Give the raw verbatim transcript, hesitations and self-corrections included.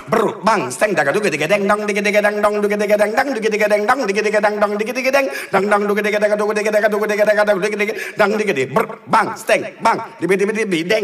brr bang steng daga duga diga deng dong diga diga deng dong duga diga deng dong diga diga deng dong diga diga deng dong diga diga deng dong dong duga diga daga duga diga daga duga diga daga duga diga dang diga di brr bang steng bang dibi dibi dibi deng